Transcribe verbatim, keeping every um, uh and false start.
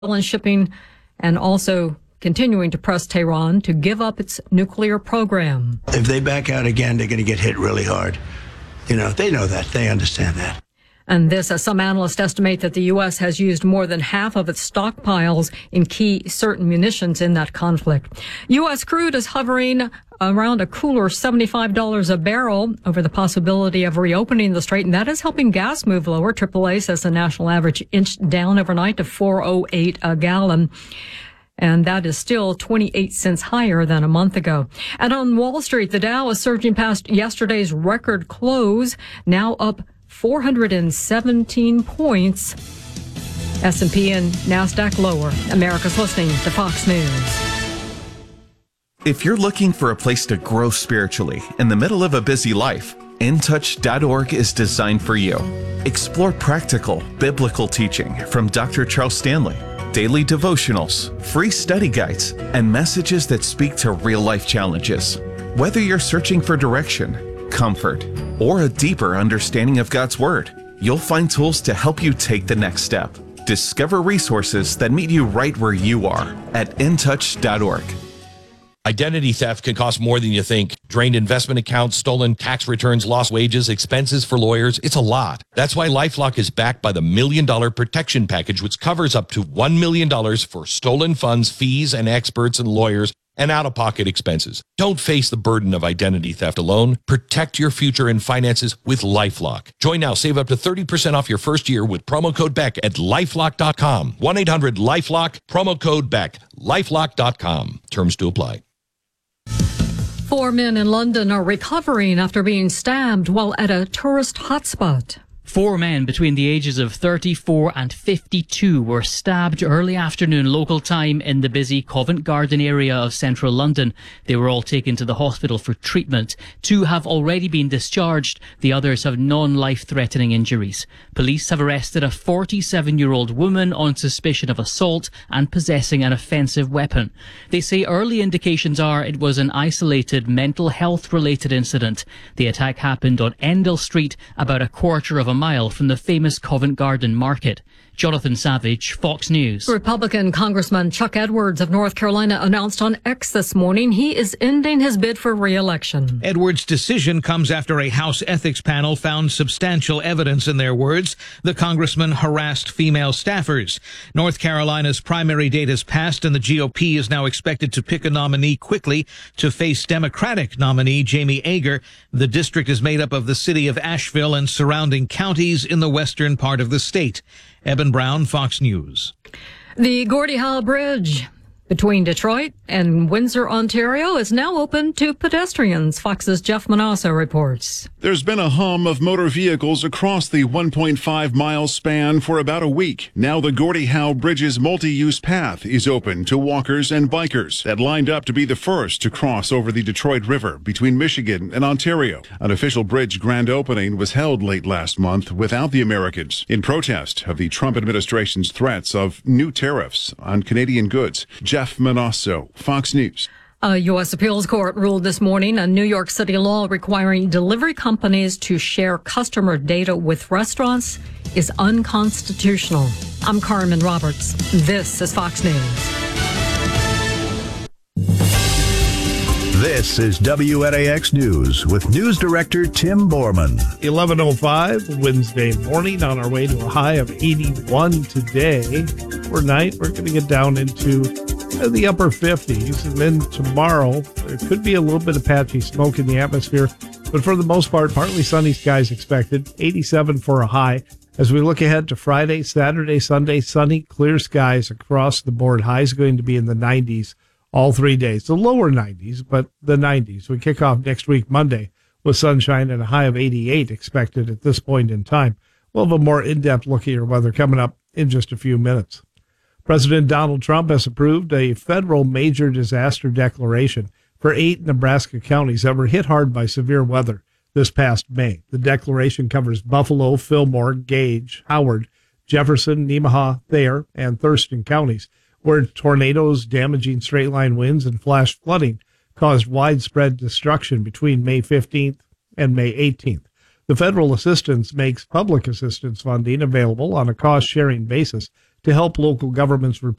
and shipping, and also continuing to press Tehran to give up its nuclear program. If they back out again, they're going to get hit really hard. You know, they know that. They understand that. And this, as some analysts estimate that the U S has used more than half of its stockpiles in key certain munitions in that conflict. U S crude is hovering around a cooler seventy-five dollars a barrel over the possibility of reopening the strait, and that is helping gas move lower. triple A says the national average inched down overnight to four oh eight a gallon. And that is still twenty-eight cents higher than a month ago. And on Wall Street, the Dow is surging past yesterday's record close, now up four hundred seventeen points. S and P and NASDAQ lower. America's listening to Fox News. If you're looking for a place to grow spiritually in the middle of a busy life, in touch dot org is designed for you. Explore practical, biblical teaching from Doctor Charles Stanley, daily devotionals, free study guides, and messages that speak to real-life challenges. Whether you're searching for direction, comfort, or a deeper understanding of God's Word, you'll find tools to help you take the next step. Discover resources that meet you right where you are at in touch dot org. Identity theft can cost more than you think. Drained investment accounts, stolen tax returns, lost wages, expenses for lawyers. It's a lot. That's why LifeLock is backed by the Million Dollar Protection Package, which covers up to one million dollars for stolen funds, fees, and experts and lawyers, and out-of-pocket expenses. Don't face the burden of identity theft alone. Protect your future and finances with LifeLock. Join now. Save up to thirty percent off your first year with promo code Beck at lifelock dot com. one eight hundred lifelock, promo code Beck, lifelock dot com. Terms to apply. Four men in London are recovering after being stabbed while at a tourist hotspot. Four men between the ages of thirty-four and fifty-two were stabbed early afternoon local time in the busy Covent Garden area of central London. They were all taken to the hospital for treatment. Two have already been discharged. The others have non-life-threatening injuries. Police have arrested a forty-seven-year-old woman on suspicion of assault and possessing an offensive weapon. They say early indications are it was an isolated mental health-related incident. The attack happened on Endell Street, about a quarter of a mile from the famous Covent Garden Market. Jonathan Savage, Fox News. Republican Congressman Chuck Edwards of North Carolina announced on X this morning he is ending his bid for re-election. Edwards' decision comes after a House ethics panel found substantial evidence, in their words, the congressman harassed female staffers. North Carolina's primary date has passed, and the G O P is now expected to pick a nominee quickly to face Democratic nominee Jamie Ager. The district is made up of the city of Asheville and surrounding counties in the western part of the state. Eben Brown, Fox News. The Gordie Howe Bridge between Detroit and Windsor, Ontario, is now open to pedestrians. Fox's Jeff Manasseh reports. There's been a hum of motor vehicles across the one point five mile span for about a week. Now the Gordie Howe Bridge's multi-use path is open to walkers and bikers that lined up to be the first to cross over the Detroit River between Michigan and Ontario. An official bridge grand opening was held late last month without the Americans in protest of the Trump administration's threats of new tariffs on Canadian goods. Jeff Manasseh, Fox News. A U S appeals court ruled this morning a New York City law requiring delivery companies to share customer data with restaurants is unconstitutional. I'm Carmen Roberts. This is Fox News. This is W N A X News with News Director Tim Borman. eleven oh five Wednesday morning, on our way to a high of eighty-one today. Overnight, we're going to get down into the upper fifties, and then tomorrow there could be a little bit of patchy smoke in the atmosphere, but for the most part, partly sunny skies expected. eighty-seven for a high. As we look ahead to Friday, Saturday, Sunday, sunny, clear skies across the board. Highs going to be in the nineties all three days. The lower nineties, but the nineties. We kick off next week, Monday, with sunshine and a high of eighty-eight expected at this point in time. We'll have a more in-depth look at your weather coming up in just a few minutes. President Donald Trump has approved a federal major disaster declaration for eight Nebraska counties that were hit hard by severe weather this past May. The declaration covers Buffalo, Fillmore, Gage, Howard, Jefferson, Nemaha, Thayer, and Thurston counties, where tornadoes, damaging straight-line winds, and flash flooding caused widespread destruction between May fifteenth and May eighteenth. The federal assistance makes public assistance funding available on a cost-sharing basis to help local governments repair